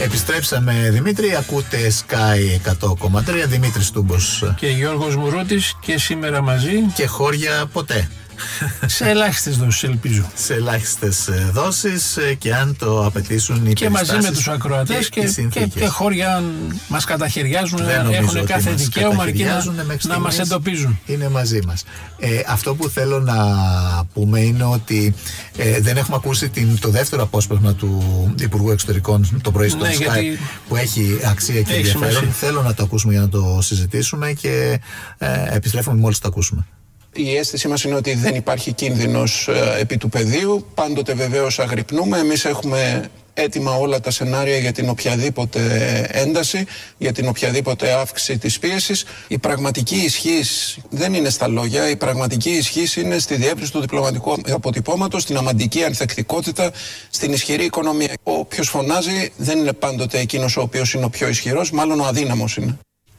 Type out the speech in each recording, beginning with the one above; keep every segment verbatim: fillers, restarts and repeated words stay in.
Επιστρέψαμε, Δημήτρη, ακούτε Sky εκατό κόμμα τρία, Δημήτρης Τούμπος και Γιώργος Μουρούτης, και σήμερα μαζί. Και χώρια ποτέ. Σε ελάχιστες δόσεις, ελπίζω. Σε ελάχιστες δόσεις, και αν το απαιτήσουν οι και μαζί με τους ακροατές και, και, και, και χώρια αν μας καταχαιριάζουν, έχουν κάθε δικαίωμα αρκεί να, να μας εντοπίζουν. Είναι μαζί μας. Ε, αυτό που θέλω να πούμε είναι ότι ε, δεν έχουμε ακούσει την, το δεύτερο απόσπασμα του Υπουργού Εξωτερικών το πρωί στο ναι, Sky, που έχει αξία και έχει ενδιαφέρον. Θέλω να το ακούσουμε για να το συζητήσουμε και ε, επιστρέφουμε μόλις το ακούσουμε. Η αίσθησή μας είναι ότι δεν υπάρχει κίνδυνος ε, επί του πεδίου. Πάντοτε βεβαίως αγρυπνούμε. Εμείς έχουμε έτοιμα όλα τα σενάρια για την οποιαδήποτε ένταση, για την οποιαδήποτε αύξηση της πίεσης. Η πραγματική ισχύς δεν είναι στα λόγια. Η πραγματική ισχύς είναι στη διεύρυνση του διπλωματικού αποτυπώματος, στην αμαντική ανθεκτικότητα, στην ισχυρή οικονομία. Όποιος φωνάζει δεν είναι πάντοτε εκείνος ο οποίος είναι ο πιο ισχυρός, μάλλον ο αδύναμος είναι.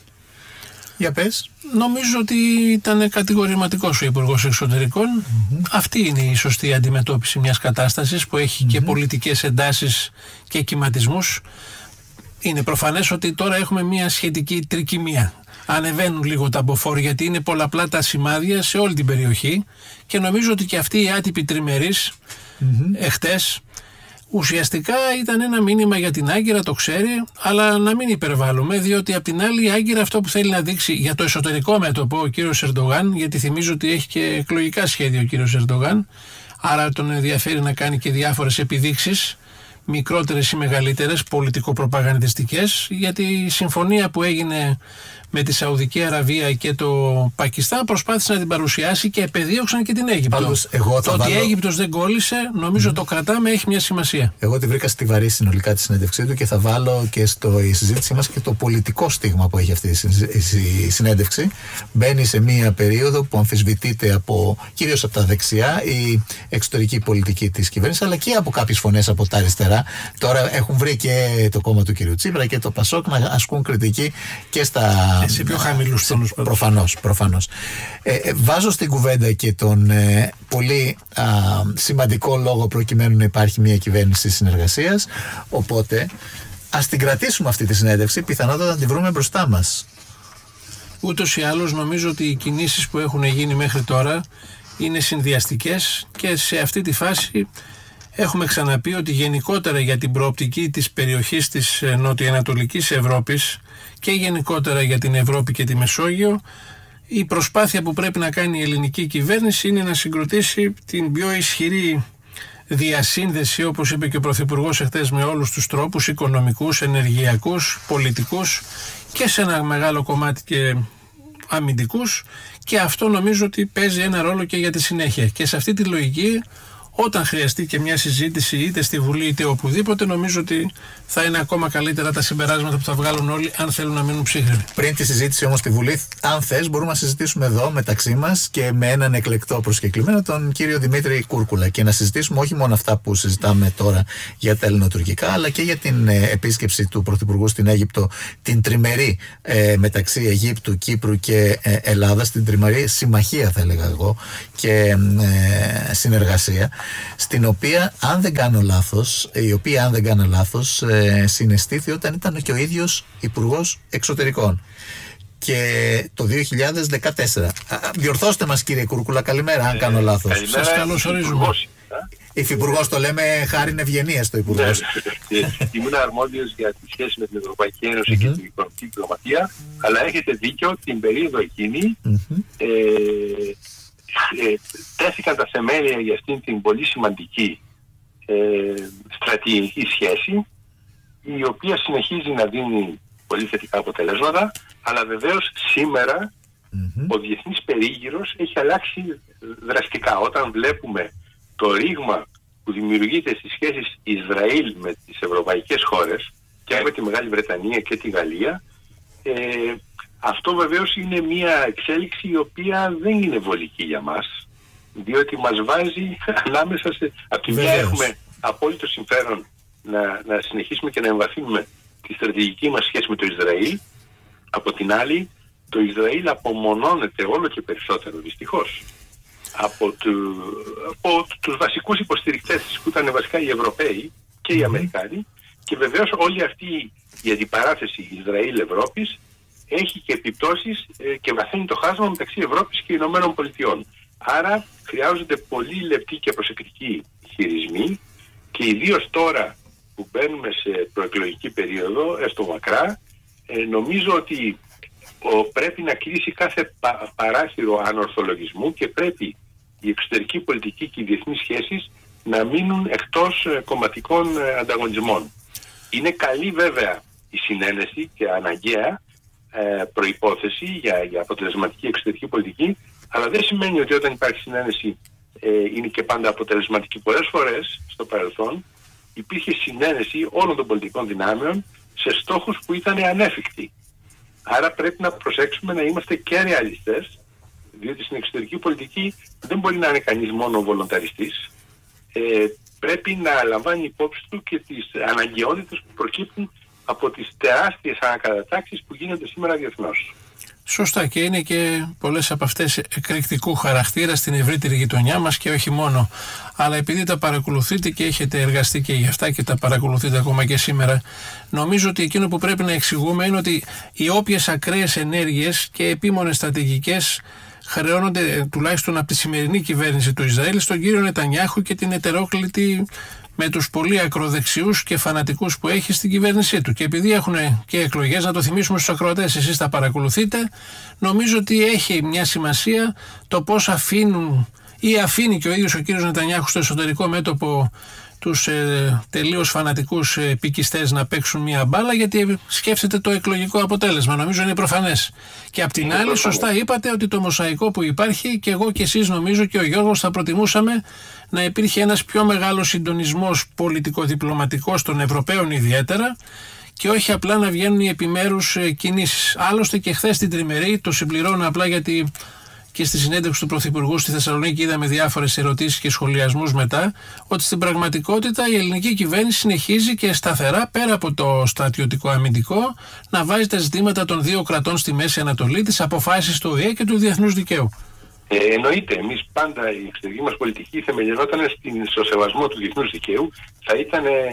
Για πες. Νομίζω ότι ήταν κατηγορηματικός ο Υπουργός Εξωτερικών. Mm-hmm. Αυτή είναι η σωστή αντιμετώπιση μιας κατάστασης που έχει mm-hmm. και πολιτικές εντάσεις και κυματισμούς. Είναι προφανές ότι τώρα έχουμε μια σχετική τρικυμία. Ανεβαίνουν λίγο τα μποφόρ, γιατί είναι πολλαπλά τα σημάδια σε όλη την περιοχή, και νομίζω ότι και αυτή η άτυπη τριμερής mm-hmm. εχτες ουσιαστικά ήταν ένα μήνυμα για την Άγκυρα, το ξέρει, αλλά να μην υπερβάλλουμε, διότι απ' την άλλη η Άγκυρα αυτό που θέλει να δείξει για το εσωτερικό μέτωπο ο κύριος Ερντογάν, γιατί θυμίζω ότι έχει και εκλογικά σχέδια ο κύριος Ερντογάν, άρα τον ενδιαφέρει να κάνει και διάφορες επιδείξεις, μικρότερες ή μεγαλύτερες, πολιτικο-προπαγανδιστικές, γιατί η συμφωνία που έγινε με τη Σαουδική Αραβία και το Πακιστάν προσπάθησε να την παρουσιάσει και επεδίωξαν και την Αίγυπτο. Πάντως, εγώ το ότι βάλω... η Αίγυπτος δεν κόλλησε, νομίζω mm. το κρατάμε, έχει μια σημασία. Εγώ τη βρήκα στιβαρή συνολικά τη συνέντευξή του, και θα βάλω και στη συζήτησή μας και το πολιτικό στίγμα που έχει αυτή η συνέντευξη. Μπαίνει σε μια περίοδο που αμφισβητείται από, κυρίως από τα δεξιά, η εξωτερική πολιτική της κυβέρνησης, αλλά και από κάποιες φωνές από τα αριστερά. Τώρα έχουν βρει και το κόμμα του κ. Τσίπρα και το Πασόκ να ασκούν κριτική και στα. Σε πιο χαμηλούς τόνους. Προφανώς, προφανώς. Ε, ε, βάζω στην κουβέντα και τον ε, πολύ α, σημαντικό λόγο προκειμένου να υπάρχει μια κυβέρνηση συνεργασίας. Οπότε ας την κρατήσουμε αυτή τη συνέντευξη, πιθανότατα να την βρούμε μπροστά μας. Ούτως ή άλλως νομίζω ότι οι κινήσεις που έχουν γίνει μέχρι τώρα είναι συνδυαστικές, και σε αυτή τη φάση έχουμε ξαναπεί ότι γενικότερα για την προοπτική της περιοχής της νοτιοανατολικής Ευρώπης και γενικότερα για την Ευρώπη και τη Μεσόγειο, η προσπάθεια που πρέπει να κάνει η ελληνική κυβέρνηση είναι να συγκροτήσει την πιο ισχυρή διασύνδεση, όπως είπε και ο Πρωθυπουργός εχθές, με όλους τους τρόπους, οικονομικούς, ενεργειακούς, πολιτικούς και σε ένα μεγάλο κομμάτι και αμυντικούς, και αυτό νομίζω ότι παίζει ένα ρόλο και για τη συνέχεια. Και σε αυτή τη λογική, όταν χρειαστεί και μια συζήτηση είτε στη Βουλή είτε οπουδήποτε, νομίζω ότι θα είναι ακόμα καλύτερα τα συμπεράσματα που θα βγάλουν όλοι, αν θέλουν να μείνουν ψύχρεμοι. Πριν τη συζήτηση όμως στη Βουλή, αν θες, μπορούμε να συζητήσουμε εδώ μεταξύ μας και με έναν εκλεκτό προσκεκλημένο, τον κύριο Δημήτρη Κούρκουλα, και να συζητήσουμε όχι μόνο αυτά που συζητάμε τώρα για τα ελληνοτουρκικά, αλλά και για την ε, επίσκεψη του Πρωθυπουργού στην Αίγυπτο, την τριμερή ε, μεταξύ Αιγύπτου, Κύπρου και ε, Ελλάδας, την τριμερή συμμαχία, θα έλεγα εγώ, και ε, συνεργασία, στην οποία, αν δεν κάνω λάθος, η οποία, αν δεν κάνω λάθος, ε, συναισθήθη όταν ήταν και ο ίδιος Υπουργός Εξωτερικών. Και το δύο χιλιάδες δεκατέσσερα. Διορθώστε μας, κύριε Κούρκουλα, καλημέρα, αν κάνω λάθος. Καλημέρα, σας καλωσορίζουμε. Υφυπουργός το λέμε χάριν ευγενίας το Υπουργός. Ήμουν αρμόδιος για τη σχέση με την Ευρωπαϊκή Ένωση και την οικονομική διπλωματία, αλλά έχετε δίκιο, την περίοδο εκείνη ε, ε, τέθηκαν τα θεμέλια για αυτήν την πολύ σημαντική ε, στρατηγική σχέση, η οποία συνεχίζει να δίνει πολύ θετικά αποτελέσματα, αλλά βεβαίως σήμερα mm-hmm. ο διεθνής περίγυρος έχει αλλάξει δραστικά. Όταν βλέπουμε το ρήγμα που δημιουργείται στις σχέσεις Ισραήλ με τις ευρωπαϊκές χώρες και με τη Μεγάλη Βρετανία και τη Γαλλία, ε, αυτό βεβαίως είναι μια εξέλιξη η οποία δεν είναι βολική για μας, διότι μας βάζει ανάμεσα σε... Από τη μια έχουμε απόλυτο συμφέρον να, να συνεχίσουμε και να εμβαθύνουμε τη στρατηγική μας σχέση με το Ισραήλ. Από την άλλη, το Ισραήλ απομονώνεται όλο και περισσότερο, δυστυχώς, από, του, από τους βασικούς υποστηρικτές που ήταν βασικά οι Ευρωπαίοι και οι Αμερικάνοι, Και βεβαίως όλη αυτή η αντιπαράθεση Ισραήλ-Ευρώπης έχει και επιπτώσεις ε, και βαθαίνει το χάσμα μεταξύ Ευρώπης και Ηνωμένων Πολιτειών. Άρα χρειάζονται πολύ λεπτοί και προσεκτικοί χειρισμοί και ιδίως τώρα που μπαίνουμε σε προεκλογική περίοδο, έστω μακρά, ε, νομίζω ότι ο, πρέπει να κλείσει κάθε πα, παράθυρο ανορθολογισμού και πρέπει η εξωτερική πολιτική και οι διεθνείς σχέσεις να μείνουν εκτός ε, κομματικών ε, ανταγωνισμών. Είναι καλή βέβαια η συνένεση και αναγκαία ε, προϋπόθεση για, για αποτελεσματική εξωτερική πολιτική, αλλά δεν σημαίνει ότι όταν υπάρχει συνένεση ε, είναι και πάντα αποτελεσματική. Πολλές φορές στο παρελθόν υπήρχε συνένεση όλων των πολιτικών δυνάμεων σε στόχους που ήταν ανέφικτοι. Άρα πρέπει να προσέξουμε να είμαστε και ρεαλιστές, διότι στην εξωτερική πολιτική δεν μπορεί να είναι κανείς μόνο βολονταριστής. Ε, πρέπει να λαμβάνει υπόψη του και τις αναγκαιότητες που προκύπτουν από τις τεράστιες ανακατατάξεις που γίνονται σήμερα διεθνώς. Σωστά, και είναι και πολλές από αυτές εκρηκτικού χαρακτήρα στην ευρύτερη γειτονιά μας και όχι μόνο. Αλλά επειδή τα παρακολουθείτε και έχετε εργαστεί και για αυτά και τα παρακολουθείτε ακόμα και σήμερα, νομίζω ότι εκείνο που πρέπει να εξηγούμε είναι ότι οι όποιες ακραίες ενέργειες και επίμονες στρατηγικές χρεώνονται τουλάχιστον από τη σημερινή κυβέρνηση του Ισραήλ στον κύριο Νετανιάχου και την ετερόκλητη με τους πολύ ακροδεξιούς και φανατικούς που έχει στην κυβέρνησή του. Και επειδή έχουν και εκλογές, να το θυμίσουμε στους ακροατές, εσείς τα παρακολουθείτε, νομίζω ότι έχει μια σημασία το πώς αφήνουν ή αφήνει και ο ίδιος ο κύριος Νετανιάχου στο εσωτερικό μέτωπο τους ε, τελείως φανατικούς ε, πικιστές να παίξουν μια μπάλα, γιατί σκέφτεται το εκλογικό αποτέλεσμα. Νομίζω είναι προφανές. Και απ' την άλλη, σωστά είπατε ότι το μοσαϊκό που υπάρχει, και εγώ και εσείς νομίζω και ο Γιώργος θα προτιμούσαμε να υπήρχε ένας πιο μεγάλος συντονισμός πολιτικο-διπλωματικός των Ευρωπαίων ιδιαίτερα, και όχι απλά να βγαίνουν οι επιμέρους ε, κινήσεις. Άλλωστε και χθες την τριμερή, το συμπληρώνω απλά γιατί και στη συνέντευξη του Πρωθυπουργού στη Θεσσαλονίκη είδαμε διάφορες ερωτήσεις και σχολιασμούς μετά, ότι στην πραγματικότητα η ελληνική κυβέρνηση συνεχίζει και σταθερά, πέρα από το στρατιωτικό αμυντικό, να βάζει τα ζητήματα των δύο κρατών στη Μέση Ανατολή, τις αποφάσεις του Ο Ε Ε και του διεθνούς δικαίου. Ε, εννοείται, εμείς πάντα η εξωτερική μας πολιτική θεμελιωνόταν στο σεβασμό του διεθνούς δικαίου. Θα ήταν ε,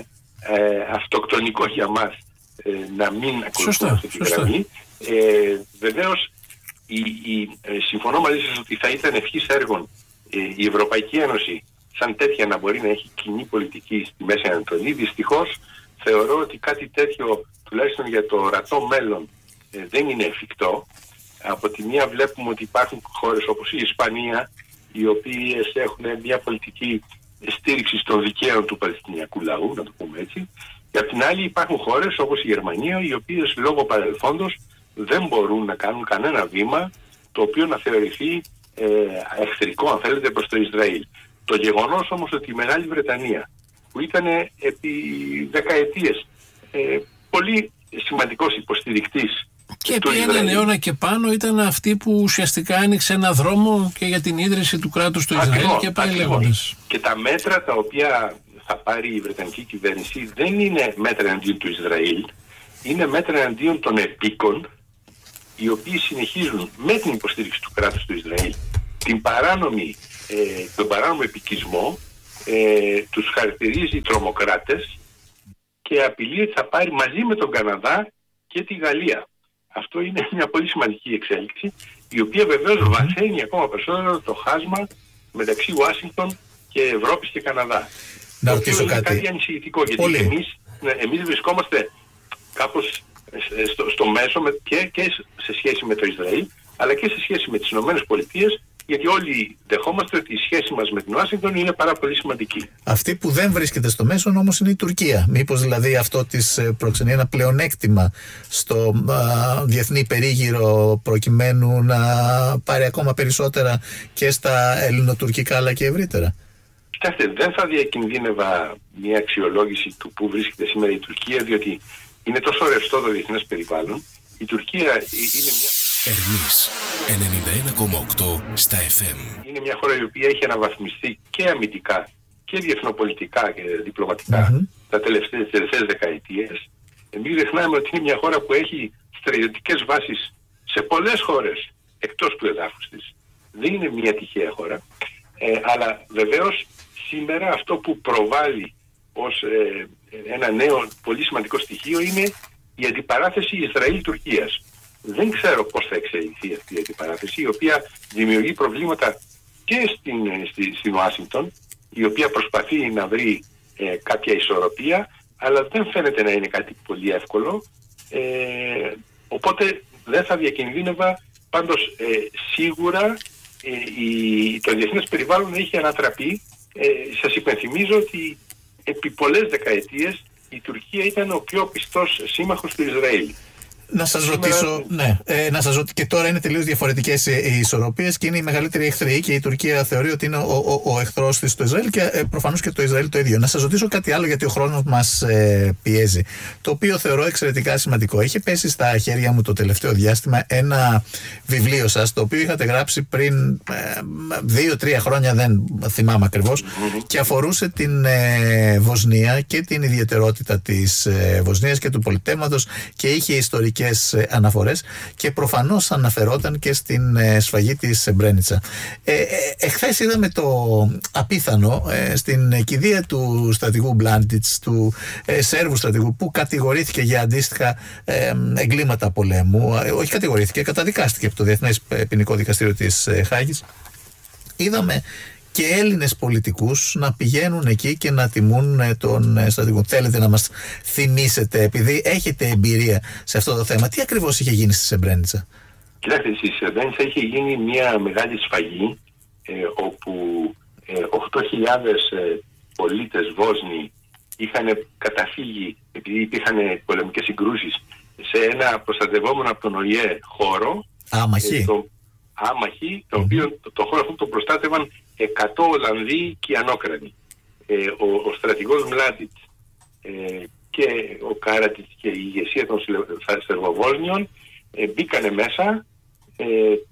αυτοκτονικό για μας ε, να μην ακολουθούμε αυτή τη γραμμή. Ε, βεβαίως, Η, η, ε, συμφωνώ μαζί σας ότι θα ήταν ευχής έργων ε, η Ευρωπαϊκή Ένωση σαν τέτοια να μπορεί να έχει κοινή πολιτική στη Μέση Ανατολή. Δυστυχώς θεωρώ ότι κάτι τέτοιο, τουλάχιστον για το ορατό μέλλον, ε, δεν είναι εφικτό. Από τη μία βλέπουμε ότι υπάρχουν χώρες όπως η Ισπανία, οι οποίες έχουν μια πολιτική στήριξη των δικαίων του Παλαιστινιακού λαού, να το πούμε έτσι. Και από την άλλη υπάρχουν χώρες όπως η Γερμανία, οι οποίες λόγω παρελθόντος δεν μπορούν να κάνουν κανένα βήμα το οποίο να θεωρηθεί ε, εχθρικό, αν θέλετε, προς το Ισραήλ. Το γεγονός όμως ότι η Μεγάλη Βρετανία, που ήταν επί δεκαετίες ε, πολύ σημαντικός υποστηρικτής και επί έναν αιώνα και πάνω, ήταν αυτή που ουσιαστικά άνοιξε ένα δρόμο και για την ίδρυση του κράτους του Ισραήλ. Ακριβώς, και πάει λέγοντας. Και τα μέτρα τα οποία θα πάρει η Βρετανική κυβέρνηση δεν είναι μέτρα εναντίον του Ισραήλ, είναι μέτρα εναντίον των επίκων, οι οποίοι συνεχίζουν με την υποστήριξη του κράτους του Ισραήλ την παράνομη, ε, τον παράνομο επικισμό, ε, τους χαρακτηρίζει τρομοκράτες και απειλεί ότι θα πάρει μαζί με τον Καναδά και τη Γαλλία. Αυτό είναι μια πολύ σημαντική εξέλιξη, η οποία βεβαίως βαθαίνει ακόμα περισσότερο το χάσμα μεταξύ Ουάσιγκτον και Ευρώπης και Καναδά. Να το ρωτήσω οποίο είναι κάτι. κάτι ανησυχητικό, γιατί εμείς, εμείς βρισκόμαστε κάπως Στο, στο μέσο με, και, και σε σχέση με το Ισραήλ, αλλά και σε σχέση με τις Ηνωμένες Πολιτείες, γιατί όλοι δεχόμαστε ότι η σχέση μας με την Ουάσιγκτον είναι πάρα πολύ σημαντική. Αυτή που δεν βρίσκεται στο μέσο όμως είναι η Τουρκία. Μήπως δηλαδή αυτό της προξενεί ένα πλεονέκτημα στο α, διεθνή περίγυρο, προκειμένου να πάρει ακόμα περισσότερα και στα ελληνοτουρκικά αλλά και ευρύτερα? Κοιτάξτε, δεν θα διακινδύνευα μια αξιολόγηση του που βρίσκεται σήμερα η Τουρκία, διότι είναι τόσο ρευστό το διεθνές περιβάλλον. Η Τουρκία είναι μια... Ερμής ενενήντα ένα κόμμα οκτώ στα εφ εμ. Είναι μια χώρα η οποία έχει αναβαθμιστεί και αμυντικά και διεθνοπολιτικά και διπλωματικά mm-hmm. τα τελευταίες, τελευταίες δεκαετίες. Μην ξεχνάμε ότι είναι μια χώρα που έχει στρατιωτικές βάσεις σε πολλές χώρες εκτός του εδάφους της. Δεν είναι μια τυχαία χώρα. Ε, αλλά βεβαίως σήμερα αυτό που προβάλλει ως ε, ένα νέο πολύ σημαντικό στοιχείο είναι η αντιπαράθεση Ισραήλ-Τουρκίας. Δεν ξέρω πώς θα εξελιχθεί αυτή η αντιπαράθεση, η οποία δημιουργεί προβλήματα και στην, στη, στην Ουάσιγκτον, η οποία προσπαθεί να βρει ε, κάποια ισορροπία, αλλά δεν φαίνεται να είναι κάτι πολύ εύκολο. Ε, οπότε δεν θα διακινδύνευα. Πάντως ε, σίγουρα ε, η, το διεθνές περιβάλλον έχει ανατραπεί. Ε, σας υπενθυμίζω ότι επί πολλές δεκαετίες η Τουρκία ήταν ο πιο πιστός σύμμαχος του Ισραήλ. Να σας ρωτήσω, ναι, ε, να σας ρωτήσω, και τώρα είναι τελείως διαφορετικές οι ισορροπίες και είναι η μεγαλύτερη εχθρή και η Τουρκία θεωρεί ότι είναι ο, ο, ο εχθρός της στο Ισραήλ και ε, προφανώς και το Ισραήλ το ίδιο. Να σας ρωτήσω κάτι άλλο, γιατί ο χρόνος μας ε, πιέζει, το οποίο θεωρώ εξαιρετικά σημαντικό. Είχε πέσει στα χέρια μου το τελευταίο διάστημα ένα βιβλίο σας, το οποίο είχατε γράψει πριν ε, δύο-τρία χρόνια, δεν θυμάμαι ακριβώς, mm-hmm. και αφορούσε την ε, Βοσνία και την ιδιαιτερότητα της ε, Βοσνίας και του πολιτεύματος και είχε ιστορική αναφορές και προφανώς αναφερόταν και στην ε, σφαγή της Σεμπρένιτσα. Ε, ε, εχθές είδαμε το απίθανο ε, στην κηδεία του στρατηγού Μπλάντιτς, του ε, Σέρβου στρατηγού, που κατηγορήθηκε για αντίστοιχα ε, εγκλήματα πολέμου. Ε, όχι κατηγορήθηκε, καταδικάστηκε από το Διεθνές Ποινικό Δικαστήριο της ε, Χάγης. Είδαμε και Έλληνες πολιτικούς να πηγαίνουν εκεί και να τιμούν τον στρατηγό. Θέλετε να μας θυμίσετε, επειδή έχετε εμπειρία σε αυτό το θέμα, τι ακριβώς είχε γίνει στη Σεμπρένιτσα? Κοιτάξτε, στη Σεμπρένιτσα είχε γίνει μια μεγάλη σφαγή ε, όπου ε, οκτώ χιλιάδες ε, πολίτες Βόσνοι είχαν καταφύγει, επειδή υπήρχαν πολεμικές συγκρούσεις, σε ένα προστατευόμενο από τον ΟΗΕ χώρο. Άμαχοι. Ε, το, άμαχοι, το mm-hmm. οποίο το, το χώρο αυτό τον προστάτευαν εκατό Ολλανδοί και Ανόκρανοι. Ε, ο, ο στρατηγός Μλάντιτς ε, και ο Κάρατιτς και η ηγεσία των Σερβοβόσνιων ε, μπήκανε μέσα ε,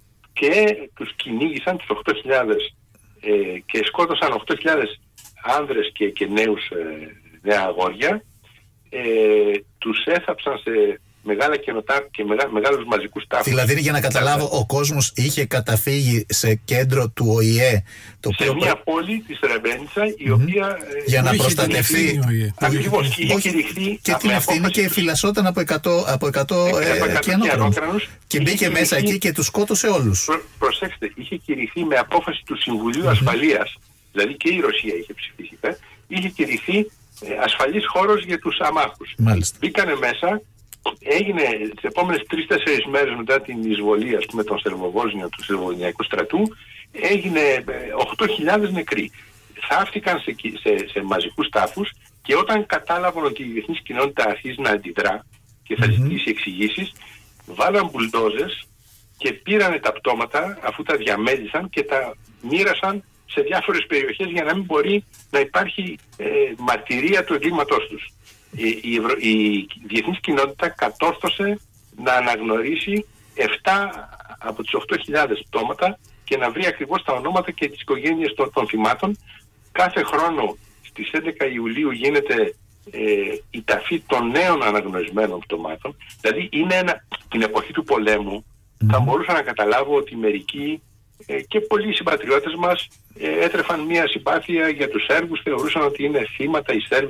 και τους κυνήγησαν τους οκτώ χιλιάδες ε, και σκότωσαν οκτώ χιλιάδες άνδρες και, και νέους ε, νέα αγόρια. Ε, τους έθαψαν σε μεγάλα κενοτά και μεγά, μεγάλους μαζικούς τάφους. Δηλαδή, για να καταλάβω, ο κόσμος είχε καταφύγει σε κέντρο του ΟΗΕ, το σε οποίο... μια πόλη της Ρεμπένιτσα, η mm-hmm. οποία για να προστατευτεί. Ακριβώς, είχε κηρυχθεί. Και την ευθύνη και φυλασσόταν από εκατό, από εκατό ε, κενόκρανους και μπήκε μέσα εκεί και τους σκότωσε όλους. Προ, προσέξτε, είχε κηρυχθεί με απόφαση του Συμβουλίου mm-hmm. Ασφαλείας, δηλαδή και η Ρωσία είχε ψηφίσει, ε, είχε κηρυχθεί ε, ασφαλής χώρος για τους αμάχους. Μάλιστα. Μπήκανε μέσα. Έγινε τις επόμενες τρεις-τέσσερις μέρες μετά την εισβολή, ας πούμε, των Σερβοβόσνιων, του Σερβοβοσνιακού στρατού, έγινε οκτώ χιλιάδες νεκροί. Θαύτηκαν σε, σε, σε μαζικούς τάφους και όταν κατάλαβαν ότι η διεθνής κοινότητα αρχίζει να αντιδρά και θα ζητήσει mm-hmm. εξηγήσεις, βάλαν μπουλντόζες και πήρανε τα πτώματα αφού τα διαμέλυσαν και τα μοίρασαν σε διάφορες περιοχές για να μην μπορεί να υπάρχει ε, μαρτυρία του εγκλήματός τους. Η, η, Ευρω... η διεθνής κοινότητα κατόρθωσε να αναγνωρίσει επτά από τις οκτώ χιλιάδες πτώματα και να βρει ακριβώς τα ονόματα και τις οικογένειες των, των θυμάτων. Κάθε χρόνο στις έντεκα Ιουλίου γίνεται ε, η ταφή των νέων αναγνωρισμένων πτωμάτων. Δηλαδή είναι ένα, την εποχή του πολέμου mm-hmm. θα μπορούσα να καταλάβω ότι μερικοί ε, και πολλοί συμπατριώτες μας ε, έτρεφαν μια συμπάθεια για τους Σέρβους, θεωρούσαν ότι είναι θύματα οι Σέρβοι